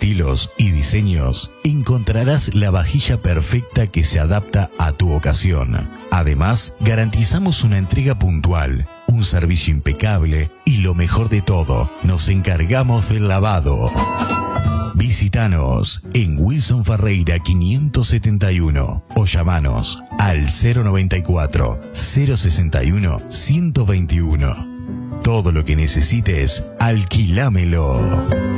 estilos y diseños, encontrarás la vajilla perfecta que se adapta a tu ocasión. Además, garantizamos una entrega puntual, un servicio impecable y lo mejor de todo, nos encargamos del lavado. Visítanos en Wilson Ferreira 571 o llamanos al 094 061 121. Todo lo que necesites, alquilámelo.